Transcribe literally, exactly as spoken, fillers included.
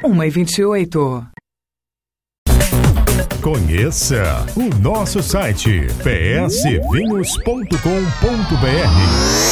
uma e vinte e oito. Conheça o nosso site p s vinhos ponto com ponto b r.